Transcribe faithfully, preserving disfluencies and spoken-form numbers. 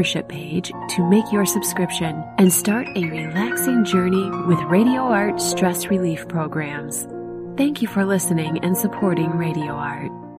membership page to make your subscription and start a relaxing journey with Radio Art stress relief programs. Thank you for listening and supporting Radio Art.